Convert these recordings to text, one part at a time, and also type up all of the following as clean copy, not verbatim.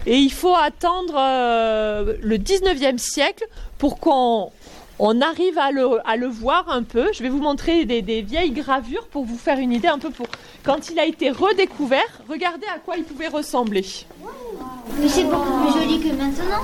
Et il faut attendre le 19e siècle pour qu'on arrive à le voir un peu. Je vais vous montrer des vieilles gravures pour vous faire une idée un peu pour quand il a été redécouvert. Regardez à quoi il pouvait ressembler. Mais c'est beaucoup plus joli que maintenant.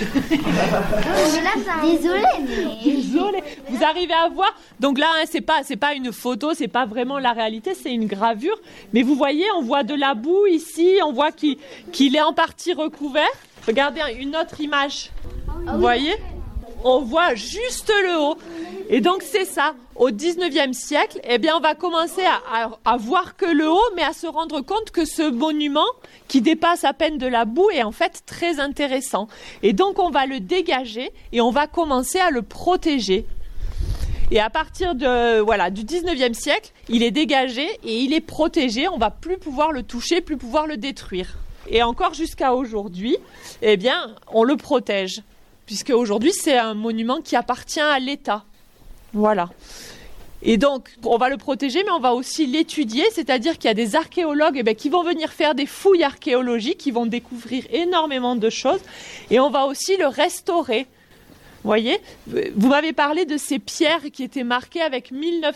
Désolée. Vous arrivez à voir. Donc là, c'est pas une photo, c'est pas vraiment la réalité, c'est une gravure. Mais vous voyez, on voit de la boue ici, on voit qu'il est en partie recouvert. Regardez une autre image. Vous voyez ? On voit juste le haut. Et donc c'est ça, au 19e siècle, eh bien on va commencer à voir que le haut, mais à se rendre compte que ce monument, qui dépasse à peine de la boue, est en fait très intéressant. Et donc on va le dégager et on va commencer à le protéger. Et à partir du 19e siècle, il est dégagé et il est protégé, on ne va plus pouvoir le toucher, plus pouvoir le détruire. Et encore jusqu'à aujourd'hui, eh bien on le protège. Puisque aujourd'hui c'est un monument qui appartient à l'État. Voilà. Et donc, on va le protéger, mais on va aussi l'étudier, c'est-à-dire qu'il y a des archéologues qui vont venir faire des fouilles archéologiques, qui vont découvrir énormément de choses, et on va aussi le restaurer. Vous voyez, vous m'avez parlé de ces pierres qui étaient marquées avec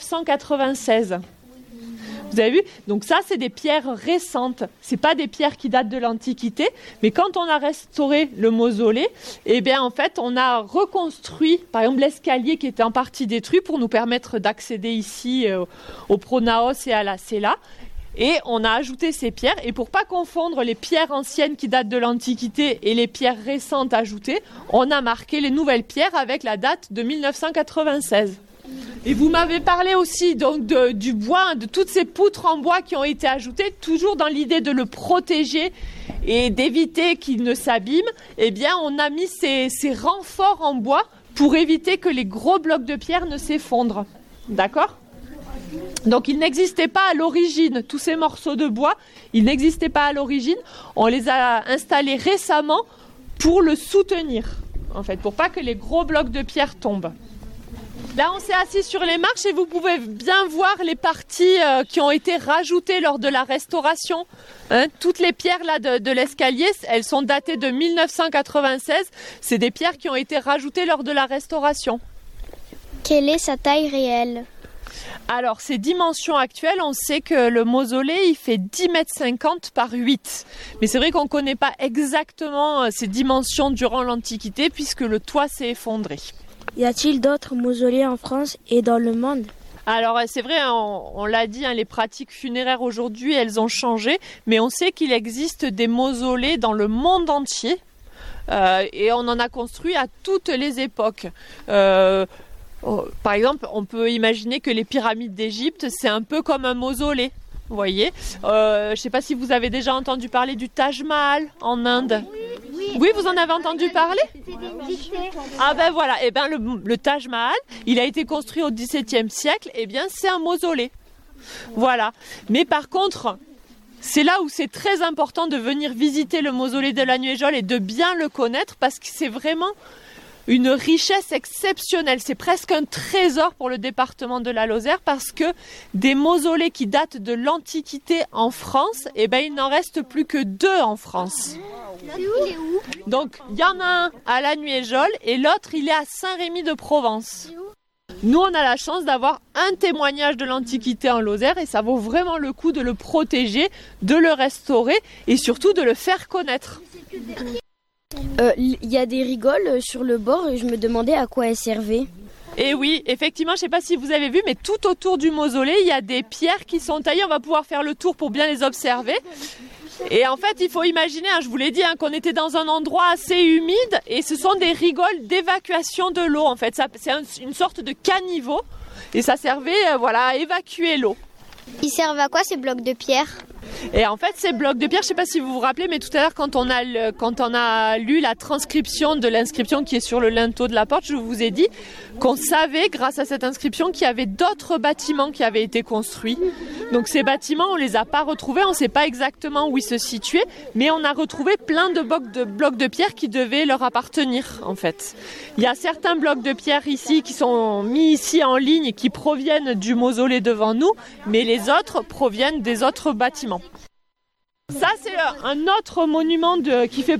1996. Vous avez vu ? Donc ça, c'est des pierres récentes. C'est pas des pierres qui datent de l'Antiquité, mais quand on a restauré le mausolée, eh bien en fait, on a reconstruit, par exemple, l'escalier qui était en partie détruit pour nous permettre d'accéder ici au Pronaos et à la Cella. Et on a ajouté ces pierres. Et pour pas confondre les pierres anciennes qui datent de l'Antiquité et les pierres récentes ajoutées, on a marqué les nouvelles pierres avec la date de 1996. Et vous m'avez parlé aussi donc du bois, de toutes ces poutres en bois qui ont été ajoutées, toujours dans l'idée de le protéger et d'éviter qu'il ne s'abîme. Eh bien, on a mis ces renforts en bois pour éviter que les gros blocs de pierre ne s'effondrent. D'accord ? Donc, ils n'existaient pas à l'origine, tous ces morceaux de bois, ils n'existaient pas à l'origine. On les a installés récemment pour le soutenir, en fait, pour pas que les gros blocs de pierre tombent. Là, on s'est assis sur les marches et vous pouvez bien voir les parties qui ont été rajoutées lors de la restauration. Toutes les pierres là de l'escalier, elles sont datées de 1996. C'est des pierres qui ont été rajoutées lors de la restauration. Quelle est sa taille réelle ? Alors, ses dimensions actuelles, on sait que le mausolée, il fait 10,50 m par 8. Mais c'est vrai qu'on ne connaît pas exactement ses dimensions durant l'Antiquité puisque le toit s'est effondré. Y a-t-il d'autres mausolées en France et dans le monde ? Alors c'est vrai, on l'a dit, les pratiques funéraires aujourd'hui, elles ont changé, mais on sait qu'il existe des mausolées dans le monde entier et on en a construit à toutes les époques. Par exemple, on peut imaginer que les pyramides d'Égypte, c'est un peu comme un mausolée. Vous voyez, je ne sais pas si vous avez déjà entendu parler du Taj Mahal en Inde. Oui, vous en avez entendu parler ? Ah ben voilà, et ben le Taj Mahal, il a été construit au XVIIe siècle, et bien c'est un mausolée. Voilà. Mais par contre, c'est là où c'est très important de venir visiter le mausolée de Lanuéjouls et de bien le connaître parce que c'est vraiment une richesse exceptionnelle. C'est presque un trésor pour le département de la Lozère parce que des mausolées qui datent de l'Antiquité en France, eh ben, il n'en reste plus que 2 en France. Il est où ? Donc, il y en a un à Lanuéjouls et l'autre, il est à Saint-Rémy de Provence. Nous, on a la chance d'avoir un témoignage de l'Antiquité en Lozère et ça vaut vraiment le coup de le protéger, de le restaurer et surtout de le faire connaître. Il y a des rigoles sur le bord et je me demandais à quoi elles servaient. Et oui, effectivement, je ne sais pas si vous avez vu, mais tout autour du mausolée, il y a des pierres qui sont taillées. On va pouvoir faire le tour pour bien les observer. Et en fait, il faut imaginer, je vous l'ai dit, qu'on était dans un endroit assez humide et ce sont des rigoles d'évacuation de l'eau. En fait, c'est une sorte de caniveau et ça servait à évacuer l'eau. Ils servent à quoi ces blocs de pierre ? Et en fait, ces blocs de pierre, je ne sais pas si vous vous rappelez, mais tout à l'heure, quand on a lu la transcription de l'inscription qui est sur le linteau de la porte, je vous ai dit qu'on savait, grâce à cette inscription, qu'il y avait d'autres bâtiments qui avaient été construits. Donc ces bâtiments, on ne les a pas retrouvés, on ne sait pas exactement où ils se situaient, mais on a retrouvé plein de blocs de pierre qui devaient leur appartenir, en fait. Il y a certains blocs de pierre ici qui sont mis ici en ligne, qui proviennent du mausolée devant nous, mais les autres proviennent des autres bâtiments. Ça, c'est un autre monument qui fait